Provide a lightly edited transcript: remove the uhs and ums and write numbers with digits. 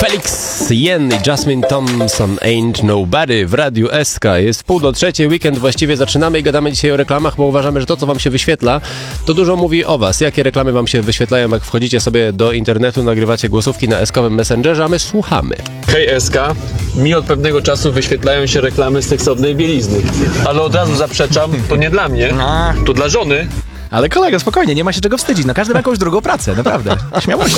Felix Jen i Jasmine Thompson, Ain't Nobody w Radiu SK. Jest 2:30, weekend właściwie zaczynamy i gadamy dzisiaj o reklamach, bo uważamy, że to, co wam się wyświetla, to dużo mówi o was. Jakie reklamy wam się wyświetlają, jak wchodzicie sobie do internetu, nagrywacie głosówki na SK-owym Messengerze, a my słuchamy. Hej SK, mi od pewnego czasu wyświetlają się reklamy seksownej bielizny. Ale od razu zaprzeczam, to nie dla mnie, to dla żony. Ale kolego, spokojnie, nie ma się czego wstydzić. No każdy ma jakąś drugą pracę, naprawdę. Śmiałości.